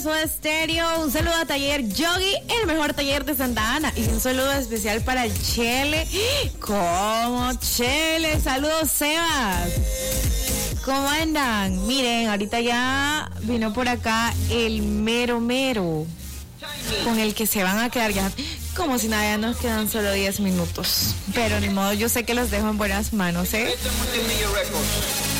Soda Stereo. Un saludo a Taller Yogi, el mejor taller de Santa Ana. Y un saludo especial para el Chele. ¿Cómo, Chele? Saludos, Sebas. ¿Cómo andan? Miren, ahorita ya vino por acá el mero mero, con el que se van a quedar ya. Como si nada, ya nos quedan solo 10 minutos. Pero ni modo, yo sé que los dejo en buenas manos, ¿eh?